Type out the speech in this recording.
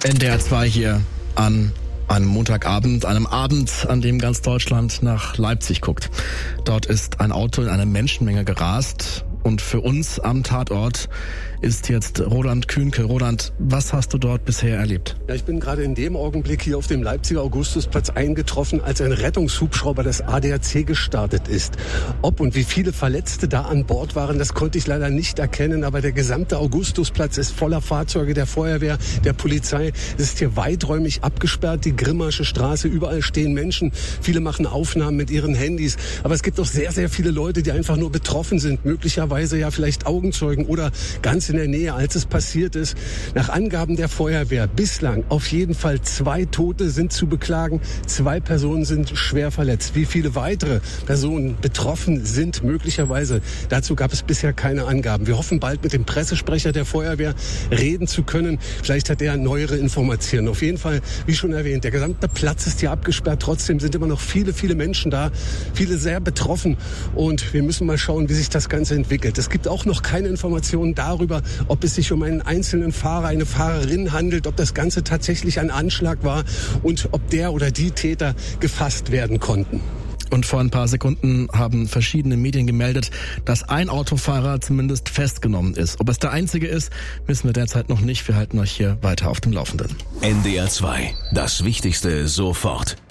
NDR 2 hier an einem Montagabend, einem Abend, an dem ganz Deutschland nach Leipzig guckt. Dort ist ein Auto in eine Menschenmenge gerast und für uns am Tatort ist jetzt Roland Kühnke. Roland, was hast du dort bisher erlebt? Ja, ich bin gerade in dem Augenblick hier auf dem Leipziger Augustusplatz eingetroffen, als ein Rettungshubschrauber des ADAC gestartet ist. Ob und wie viele Verletzte da an Bord waren, das konnte ich leider nicht erkennen, aber der gesamte Augustusplatz ist voller Fahrzeuge der Feuerwehr, der Polizei. Es ist hier weiträumig abgesperrt, die Grimmasche Straße, überall stehen Menschen. Viele machen Aufnahmen mit ihren Handys, aber es gibt auch sehr, sehr viele Leute, die einfach nur betroffen sind, möglicherweise ja vielleicht Augenzeugen oder ganz in der Nähe, als es passiert ist. Nach Angaben der Feuerwehr bislang auf jeden Fall 2 Tote sind zu beklagen, 2 Personen sind schwer verletzt. Wie viele weitere Personen betroffen sind möglicherweise, dazu gab es bisher keine Angaben. Wir hoffen bald mit dem Pressesprecher der Feuerwehr reden zu können. Vielleicht hat er neuere Informationen. Auf jeden Fall, wie schon erwähnt, der gesamte Platz ist hier abgesperrt. Trotzdem sind immer noch viele, viele Menschen da, viele sehr betroffen und wir müssen mal schauen, wie sich das Ganze entwickelt. Es gibt auch noch keine Informationen darüber, ob es sich um einen einzelnen Fahrer, eine Fahrerin handelt, ob das Ganze tatsächlich ein Anschlag war und ob der oder die Täter gefasst werden konnten. Und vor ein paar Sekunden haben verschiedene Medien gemeldet, dass ein Autofahrer zumindest festgenommen ist. Ob es der einzige ist, wissen wir derzeit noch nicht. Wir halten euch hier weiter auf dem Laufenden. NDR 2, das Wichtigste sofort.